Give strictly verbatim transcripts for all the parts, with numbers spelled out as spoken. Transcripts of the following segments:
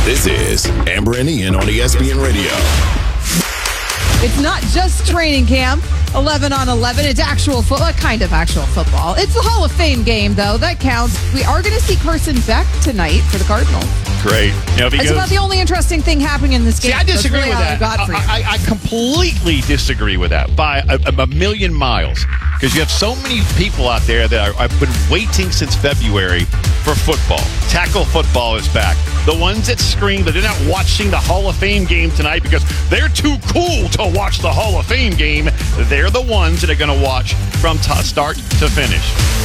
This is Amber and Ian on E S P N Radio. It's not just training camp. eleven on eleven. It's actual football. Kind of actual football. It's the Hall of Fame game, though. That counts. We are going to see Carson Beck tonight for the Cardinals. Great. You know, it's goes, about the only interesting thing happening in this game. See, I disagree really with that. I, I, I completely disagree with that by a, a million miles. Because you have so many people out there that are, have been waiting since February for football. Tackle football is back. The ones that scream that they're not watching the Hall of Fame game tonight because they're too cool to watch the Hall of Fame game, they're the ones that are going to watch from t- start to finish.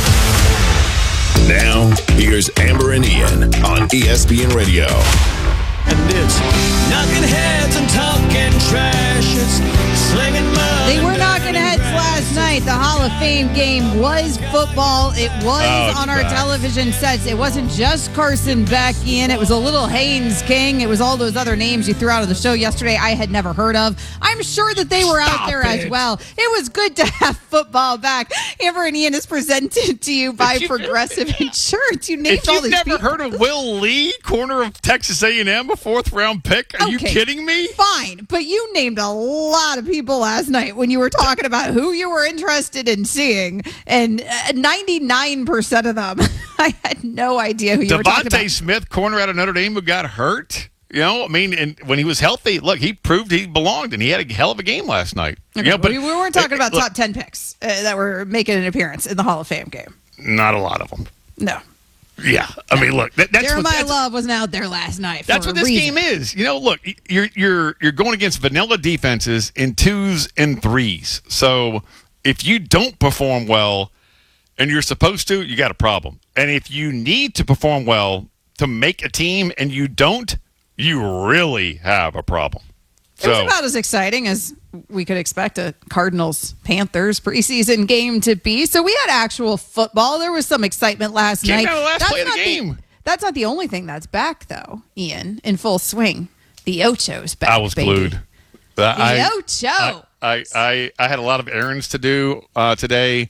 Now, here's Amber and Ian on E S P N Radio. And it's knocking heads and talking trash. It's slinging mud. They were knocking heads last night. The Hall of Fame game was football. It was oh, on our back. television sets. It wasn't just Carson Beck, Ian. It was a little Haynes King. It was all those other names you threw out of the show yesterday I had never heard of. I'm sure that they were Stop out there it. as well. It was good to have football back. Amber and Ian is presented to you by you, Progressive Insurance. You named If all you've these never people. heard of Will Lee, corner of Texas A and M, a fourth-round pick, are you Okay. kidding me? Fine, but you named a lot of people last night when you were talking about who you were interested in seeing, and uh, ninety-nine percent of them, I had no idea who you were talking Devontae about. Smith, corner out of Notre Dame, who got hurt. You know, I mean, and when he was healthy, look, he proved he belonged, and he had a hell of a game last night. Okay, you know, but we, we weren't talking about look, top ten picks uh, that were making an appearance in the Hall of Fame game. Not a lot of them. No. Yeah, I mean, look, that, that's Jeremiah what that's, Love wasn't out there last night. For that's a what this reason. game is. You know, look, you're you're you're going against vanilla defenses in twos and threes. So if you don't perform well, and you're supposed to, you got a problem. And if you need to perform well to make a team, and you don't, you really have a problem. It was about as exciting as we could expect a Cardinals-Panthers preseason game to be. So we had actual football. There was some excitement last Came night. down to the last That's play of the not game. That's not the only thing that's back, though, Ian, in full swing. The Ocho's back, I was baby. glued. The I, Ocho. I, I, I, I had a lot of errands to do uh, today.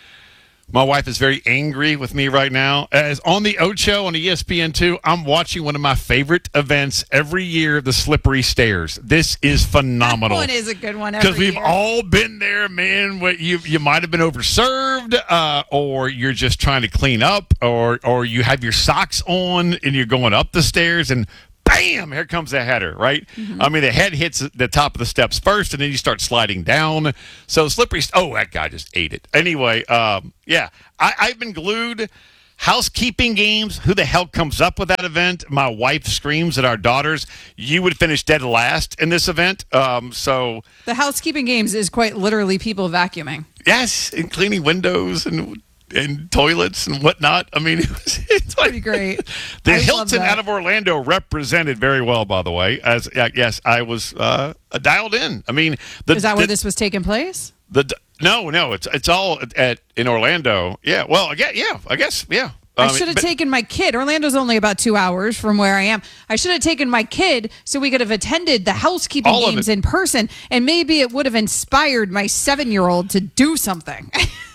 My wife is very angry with me right now. As on the Ocho on E S P N two, I'm watching one of my favorite events every year, the Slippery Stairs. This is phenomenal. That one is a good one every Because we've year. all been there, man. What you you might have been overserved, uh, or you're just trying to clean up, or or you have your socks on and you're going up the stairs and bam, here comes the header, right? Mm-hmm. I mean, the head hits the top of the steps first, and then you start sliding down. So slippery. Oh, that guy just ate it. Anyway, um, yeah, I, I've been glued. Housekeeping games. Who the hell comes up with that event? My wife screams at our daughters, "You would finish dead last in this event." Um, so The housekeeping games is quite literally people vacuuming. yes, and cleaning windows and. and toilets and whatnot. I mean, it was, it's like Pretty great. The I love Hilton that. out of Orlando represented very well, by the way. As uh, yes, I was uh, dialed in. I mean, the, Is that the, where this was taking place? The no, no, it's it's all at in Orlando. Yeah, well, I guess, yeah, I guess, yeah. I Um, should have but- taken my kid. Orlando's only about two hours from where I am. I should have taken my kid so we could have attended the housekeeping All of games it. in person, and maybe it would have inspired my seven-year-old to do something.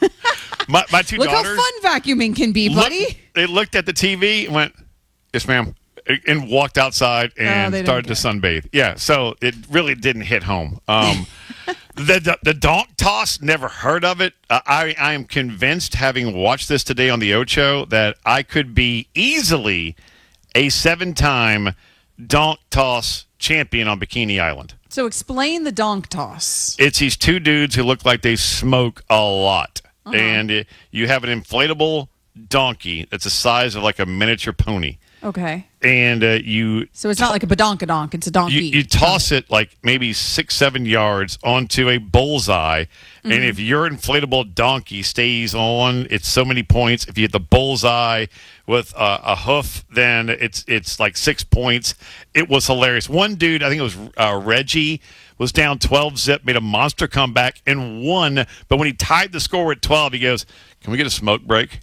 my, my two Look daughters. how fun vacuuming can be, looked- buddy. they looked at the T V and went, "Yes, ma'am," and walked outside and they didn't started to care. sunbathe. Yeah, so it really didn't hit home. Um, the, the the donk toss, never heard of it. Uh, I I am convinced, having watched this today on the Ocho, that I could be easily a seven-time donk toss champion on Bikini Island. So explain the donk toss. It's these two dudes who look like they smoke a lot. Uh-huh. And uh, you have an inflatable donkey that's the size of like a miniature pony. Okay. And uh, you So it's not like a badonkadonk, it's a donkey. you, you toss it like maybe six, seven yards onto a bullseye. Mm-hmm. And if your inflatable donkey stays on, it's so many points. If you hit the bullseye with uh, a hoof, then it's it's like six points. It was hilarious. One dude, I think it was uh, Reggie, was down twelve zip, made a monster comeback and won. But when he tied the score at twelve, he goes, "Can we get a smoke break?"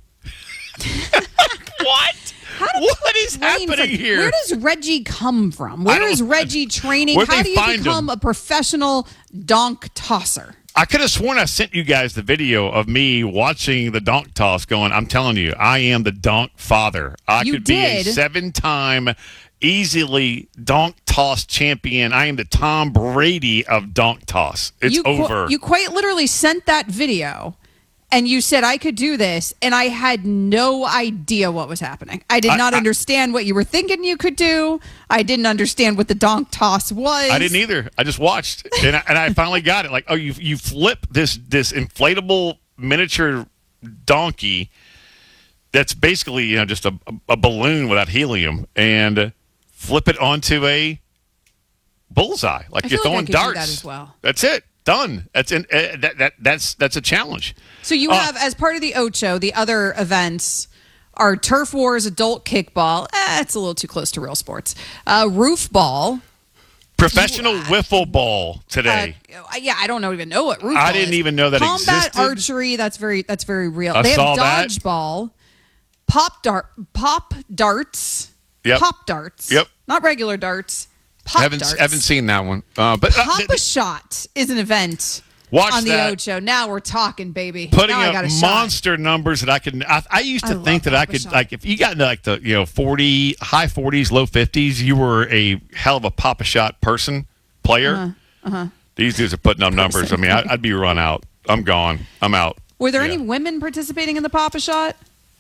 What? What is Explain happening for- here? Where does Reggie come from? Where don't- is Reggie training? Where'd How they do you find become him? a professional donk tosser? I could have sworn I sent you guys the video of me watching the donk toss going, I'm telling you, I am the donk father. I You could did. be a seven-time easily donk toss champion. I am the Tom Brady of donk toss. It's you qu- over. You quite literally sent that video, and you said I could do this, and I had no idea what was happening. I did I- not I- understand what you were thinking you could do. I didn't understand what the donk toss was. I didn't either. I just watched, and I, and I finally got it. Like, oh, you you flip this this inflatable miniature donkey that's basically, you know, just a, a balloon without helium, and flip it onto a bullseye, like I you're feel like I throwing could do darts. that as well. That's it. Done. That's in, uh, that, that that's that's a challenge. So you Uh, have, as part of the Ocho, the other events are Turf Wars, adult kickball. Eh, it's a little too close to real sports. Uh, roof ball. Professional wiffle ball today. Uh, yeah, I don't know, even know what roof I ball didn't is. even know that Combat existed. archery, that's very that's very real. I they saw have that. dodgeball, pop dart, pop darts, Yep. pop darts. Yep. Not regular darts. Pop haven't darts. haven't seen that one. Uh, but uh, Pop th- a shot is an event Watch on the that. Ocho. Now we're talking, baby. putting now I up got a shot. monster numbers that I can. I, I used to I think love that I Papa could, Shot. like, if you got into like the you know forty, high forties, low fifties, you were a hell of a Papa Shot person, player. Uh-huh. Uh-huh. These dudes are putting up numbers. I mean, I, I'd be run out. I'm gone. I'm out. Were there Yeah. any women participating in the Papa Shot?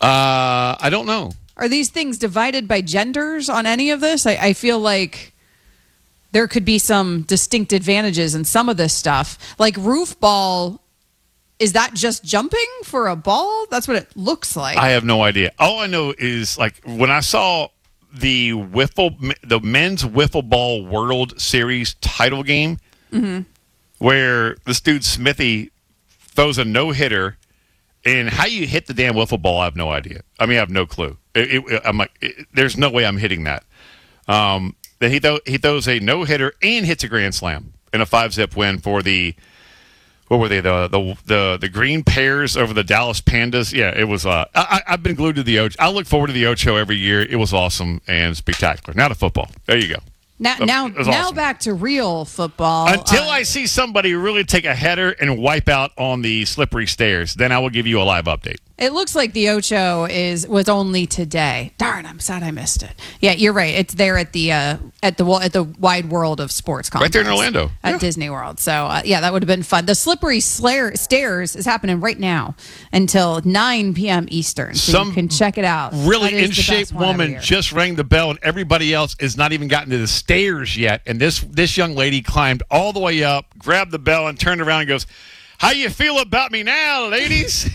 Uh, I don't know. Are these things divided by genders on any of this? I, I feel like there could be some distinct advantages in some of this stuff. Like roof ball, is that just jumping for a ball? That's what it looks like. I have no idea. All I know is, like, when I saw the wiffle, the men's wiffle ball World Series title game, Mm-hmm. where this dude Smithy throws a no hitter, and how you hit the damn wiffle ball, I have no idea. I mean, I have no clue. It, it, I'm like, it, there's no way I'm hitting that. Um, then he th- he throws a no hitter and hits a grand slam in a five zip win for the. What were they? The the the the Green Pears over the Dallas Pandas. Yeah, it was. Uh, I, I've been glued to the Ocho. I look forward to the Ocho every year. It was awesome and spectacular. Now to football. There you go. now, Um, now, it was now awesome. back to real football. Until Uh, I see somebody really take a header and wipe out on the slippery stairs, then I will give you a live update. It looks like the Ocho is was only today. Darn, I'm sad I missed it. Yeah, you're right. It's there at the uh, at the at the Wide World of Sports complex. Right there in Orlando. At Yeah. Disney World. So uh, yeah, that would have been fun. The slippery slair, stairs is happening right now until nine p.m. Eastern. So Some you can check it out. Really That is in the shape best one every woman year. just rang the bell, and everybody else has not even gotten to the stairs yet. And this this young lady climbed all the way up, grabbed the bell, and turned around and goes, "How you feel about me now, ladies?"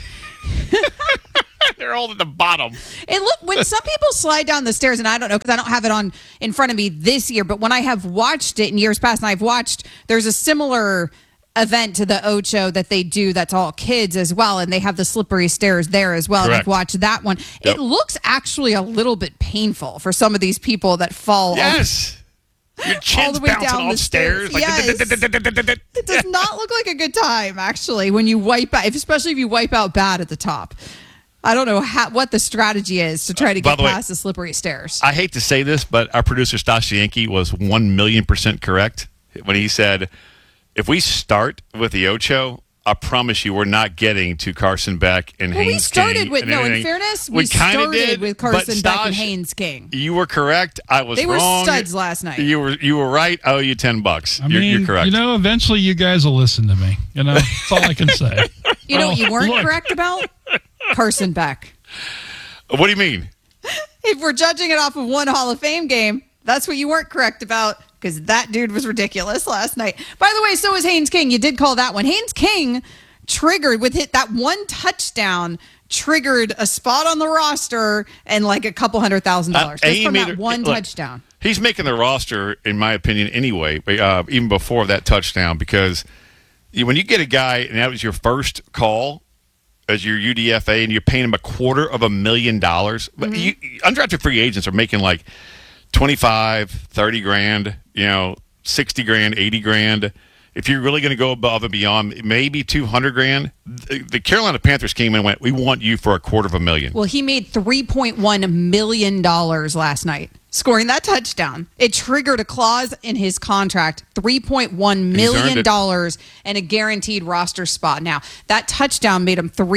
They're all at the bottom. It look when some people slide down the stairs, and I don't know because I don't have it on in front of me this year. But when I have watched it in years past, and I've watched, there's a similar event to the Ocho that they do that's all kids as well, and they have the slippery stairs there as well. And Correct. I've watched that one. Yep. It looks actually a little bit painful for some of these people that fall. Yes. Your chin's the way bouncing down off the stairs. stairs. Like, Yes. It does not look like a good time, actually, when you wipe out, especially if you wipe out bad at the top. I don't know how, what the strategy is to try to By get the way, past the slippery stairs. I hate to say this, but our producer Stasha Yankee was one million percent correct when he said, if we start with the Ocho, I promise you we're not getting to Carson Beck and Well, we Haynes started King with and no. In everything. fairness, we, kinda started did, with but Carson Beck and Stash, Haynes King. You were correct. I was They were wrong. studs last night. You were you were right. I owe you ten bucks. I you're, mean, you're correct. you know, eventually you guys will listen to me. You know, that's all I can say. You know what you weren't Look. correct about? Carson Beck. What do you mean? If we're judging it off of one Hall of Fame game, that's what you weren't correct about because that dude was ridiculous last night. By the way, so was Haynes King. You did call that one. Haynes King triggered with hit that one touchdown triggered a spot on the roster and like a couple hundred thousand dollars Uh, just he from made that it- one look, touchdown. He's making the roster, in my opinion, anyway, uh, even before that touchdown, because you, when you get a guy and that was your first call as your U D F A and you're paying him a quarter of a million dollars, but Mm-hmm. you, undrafted free agents are making like twenty-five, thirty grand, you know, sixty grand, eighty grand. If you're really going to go above and beyond, maybe two hundred grand. The, the Carolina Panthers came in and went, we want you for a quarter of a million. Well, he made three point one million dollars last night, scoring that touchdown. It triggered a clause in his contract, three point one million dollars and a guaranteed roster spot. Now, that touchdown made him three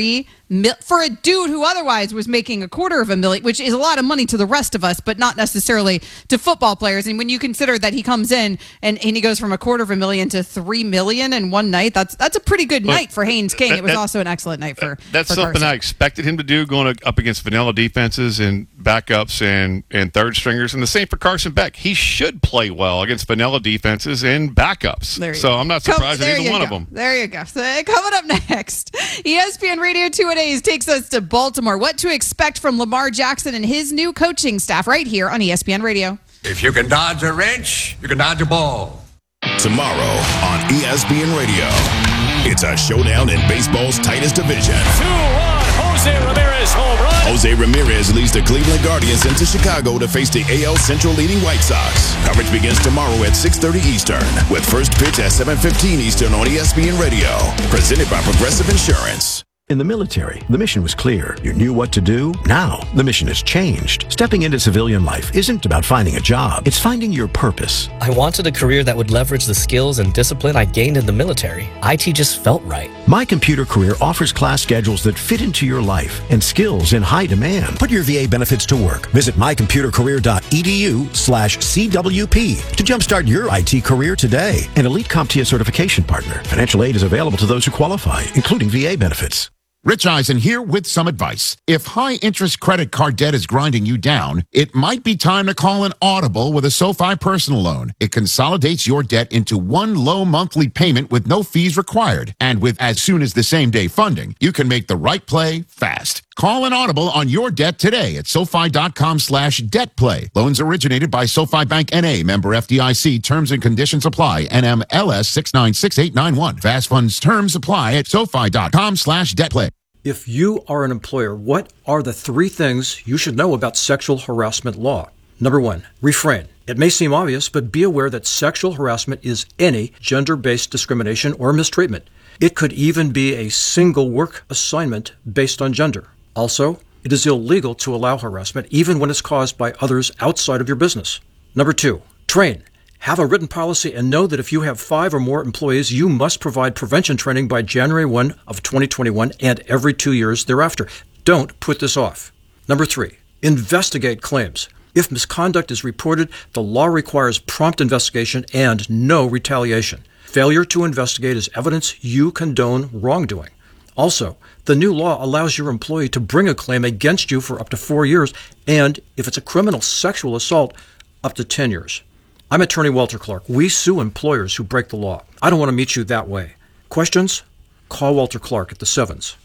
mil- for a dude who otherwise was making a quarter of a million, which is a lot of money to the rest of us, but not necessarily to football players. And when you consider that he comes in and, and he goes from a quarter of a million to three million in one night, that's that's a pretty good Look, night for Haynes King. that, it was that, also an excellent night for That's for something Carson. I expected him to do, going up against vanilla defenses and backups and, and third stringers. And the same for Carson Beck. He should play well against vanilla defenses and backups. There you So go. I'm not Come- surprised at there either you one go. of them. There you go. So coming up next, E S P N Radio two a-Days takes us to Baltimore. What to expect from Lamar Jackson and his new coaching staff right here on E S P N Radio. If you can dodge a wrench, you can dodge a ball. Tomorrow on E S P N Radio, it's a showdown in baseball's tightest division. two one, Jose Ramirez home run. Jose Ramirez leads the Cleveland Guardians into Chicago to face the A L Central leading White Sox. Coverage begins tomorrow at six thirty Eastern, with first pitch at seven fifteen Eastern on E S P N Radio. Presented by Progressive Insurance. In the military, the mission was clear. You knew what to do. Now, the mission has changed. Stepping into civilian life isn't about finding a job. It's finding your purpose. I wanted a career that would leverage the skills and discipline I gained in the military. I T just felt right. My Computer Career offers class schedules that fit into your life and skills in high demand. Put your V A benefits to work. Visit my computer career dot e d u slash C W P to jumpstart your I T career today. An Elite CompTIA certification partner. Financial aid is available to those who qualify, including V A benefits. Rich Eisen here with some advice. If high-interest credit card debt is grinding you down, it might be time to call an Audible with a SoFi personal loan. It consolidates your debt into one low monthly payment with no fees required. And with as soon as the same day funding, you can make the right play fast. Call an Audible on your debt today at SoFi.com slash debt play. Loans originated by SoFi Bank N A, member F D I C. Terms and conditions apply. N M L S six nine six eight nine one. Fast funds terms apply at SoFi.com slash debt play. If you are an employer, what are the three things you should know about sexual harassment law? Number one, refrain. It may seem obvious, but be aware that sexual harassment is any gender-based discrimination or mistreatment. It could even be a single work assignment based on gender. Also, it is illegal to allow harassment even when it's caused by others outside of your business. Number two, train. Have a written policy and know that if you have five or more employees, you must provide prevention training by January first of twenty twenty-one and every two years thereafter. Don't put this off. Number three, investigate claims. If misconduct is reported, the law requires prompt investigation and no retaliation. Failure to investigate is evidence you condone wrongdoing. Also, the new law allows your employee to bring a claim against you for up to four years, and if it's a criminal sexual assault, up to ten years. I'm attorney Walter Clark. We sue employers who break the law. I don't want to meet you that way. Questions? Call Walter Clark at the Sevens.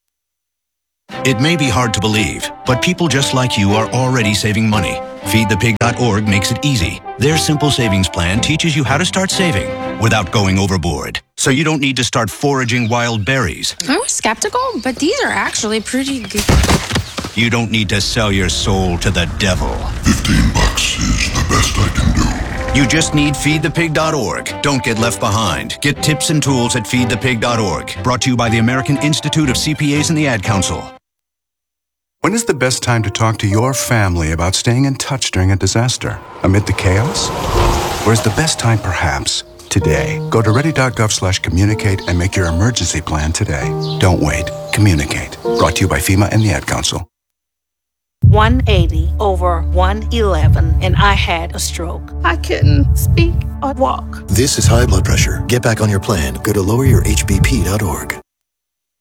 It may be hard to believe, but people just like you are already saving money. feed the pig dot org makes it easy. Their simple savings plan teaches you how to start saving without going overboard. So you don't need to start foraging wild berries. I was skeptical, but these are actually pretty good. You don't need to sell your soul to the devil. Fifteen bucks is the best I can do. You just need feed the pig dot org. Don't get left behind. Get tips and tools at feed the pig dot org. Brought to you by the American Institute of C P As and the Ad Council. When is the best time to talk to your family about staying in touch during a disaster? Amid the chaos? Or is the best time perhaps today? Go to ready.gov slash communicate and make your emergency plan today. Don't wait. Communicate. Brought to you by FEMA and the Ad Council. one eighty over one eleven, and I had a stroke. I couldn't speak or walk. This is high blood pressure. Get back on your plan. Go to lower your H B P dot org.